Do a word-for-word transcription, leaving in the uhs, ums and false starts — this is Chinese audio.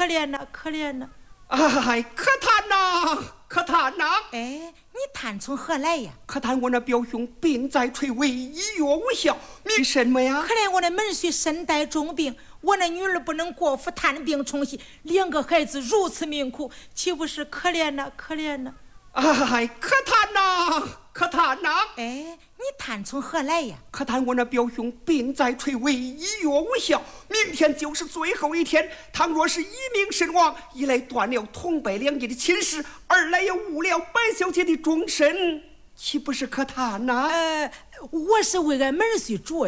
可怜呐，可怜呐！ 哎，可叹呐，可叹呐！ 哎，你叹从何来呀？ 可叹我那表兄病在垂危，医药无效，为什么呀？ 可怜我那门婿身带重病，我那女儿不能过府探病冲喜，两个孩子如此命苦，岂不是可怜呐，可怜呐！ 哎，可叹呐，可叹呐！ 哎，你叹从何来呀？ 可叹我那表兄病在垂危，医药无效，明天就是最后一天。倘若是一命身亡，一来断了同辈两地的亲事，二来又误了白小姐的终身，岂不是可叹呐？ 呃，我是为俺门婿着